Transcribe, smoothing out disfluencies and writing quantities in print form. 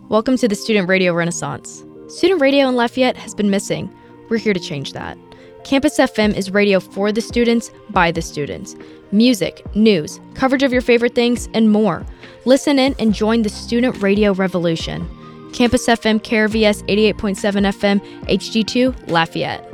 Welcome to the Student Radio Renaissance. Student radio in Lafayette has been missing. We're here to change that. Campus FM is radio for the students, by the students. Music, news, coverage of your favorite things, and more. Listen in and join the student radio revolution. Campus FM KRVS 88.7 FM HD2 Lafayette.